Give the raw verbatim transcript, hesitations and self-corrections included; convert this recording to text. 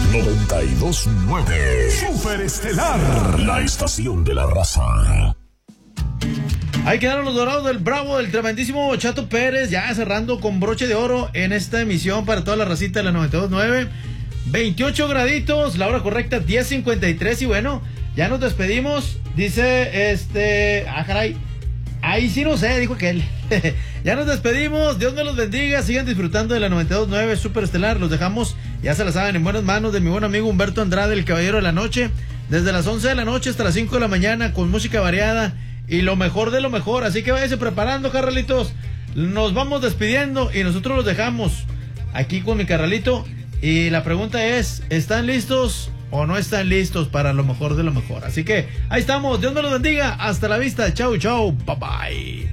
noventa y dos punto nueve. Super Estelar, la estación de la raza. Ahí quedaron los dorados del Bravo, del tremendísimo Chato Pérez, ya cerrando con broche de oro en esta emisión para toda la racita de la noventa y dos punto nueve. veintiocho graditos, la hora correcta diez cincuenta y tres y bueno, ya nos despedimos. Dice este, ah caray, ahí sí no sé, dijo aquel. Ya nos despedimos, Dios me los bendiga, sigan disfrutando de la noventa y dos punto nueve Super Estelar, los dejamos, ya se la saben, en buenas manos de mi buen amigo Humberto Andrade, el caballero de la noche, desde las once de la noche hasta las cinco de la mañana, con música variada y lo mejor de lo mejor, así que váyanse preparando, carnalitos, nos vamos despidiendo y nosotros los dejamos aquí con mi carnalito, y la pregunta es, ¿están listos o no están listos para lo mejor de lo mejor? Así que ahí estamos, Dios me los bendiga, hasta la vista, chau chau, bye bye.